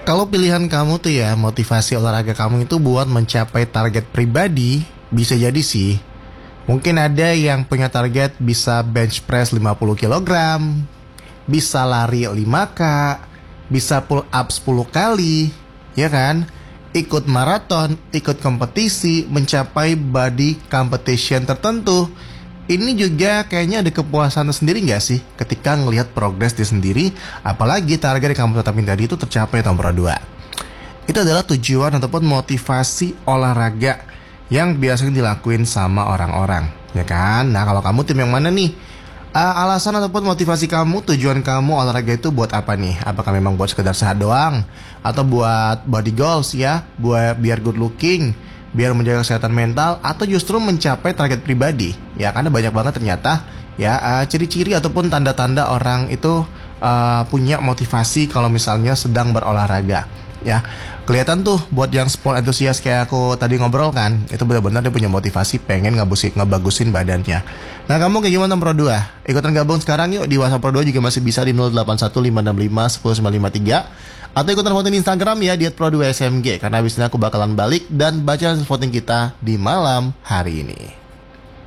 Kalau pilihan kamu tuh ya, motivasi olahraga kamu itu buat mencapai target pribadi, bisa jadi sih. Mungkin ada yang punya target bisa bench press 50 kilogram, bisa lari 5K, bisa pull up 10 kali, ya kan? Ikut maraton, ikut kompetisi, mencapai body competition tertentu. Ini juga kayaknya ada kepuasan sendiri gak sih ketika ngelihat progres di sendiri, apalagi target yang kamu tetapin tadi itu tercapai nomor 2. Itu adalah tujuan ataupun motivasi olahraga yang biasanya dilakuin sama orang-orang, ya kan? Nah, kalau kamu tim yang mana nih? Alasan ataupun motivasi kamu, tujuan kamu olahraga itu buat apa nih? Apakah memang buat sekedar sehat doang? Atau buat body goals ya? Buat biar good looking? Biar menjaga kesehatan mental? Atau justru mencapai target pribadi? Ya, karena banyak banget ternyata ya ciri-ciri ataupun tanda-tanda orang itu punya motivasi kalau misalnya sedang berolahraga. Ya, kelihatan tuh buat yang sport entusias kayak aku tadi ngobrol kan, itu benar-benar dia punya motivasi pengen ngebagusin badannya. Nah, kamu kayak gimana Pro 2? Ikutan gabung sekarang yuk di WhatsApp Pro 2 juga masih bisa di 081565 10953 atau ikutan voting Instagram ya di @pro2smg karena abis ini aku bakalan balik dan baca voting kita di malam hari ini.